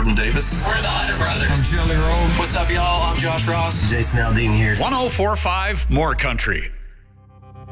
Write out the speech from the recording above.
Jordan Davis. We're the Hunter Brothers. I'm Jelly Roll. What's up, y'all? I'm Josh Ross. Jason Aldean here. 104.5 More Country.